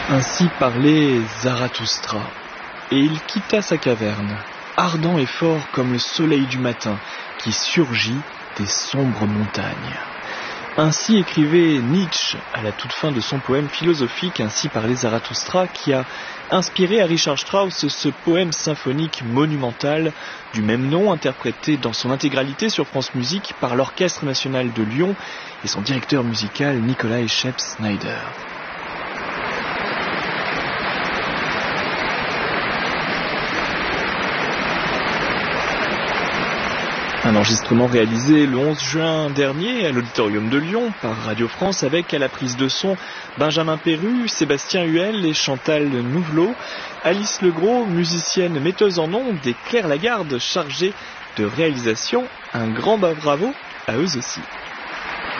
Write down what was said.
Ainsi parlait Zarathustra, et il quitta sa caverne, ardent et fort comme le soleil du matin qui surgit des sombres montagnes. Ainsi écrivait Nietzsche à la toute fin de son poème philosophique Ainsi parlait Zarathustra, qui a inspiré à Richard Strauss ce poème symphonique monumental du même nom, interprété dans son intégralité sur France Musique par l'Orchestre national de Lyon et son directeur musical Nikolai Scheps-Snyder. Un enregistrement réalisé le 11 juin dernier à l'Auditorium de Lyon par Radio France avec à la prise de son Benjamin Perru, Sébastien Huel et Chantal Nouvelot, Alice Legros, musicienne metteuse en ondes, et Claire Lagarde, chargée de réalisation. Un grand bravo à eux aussi.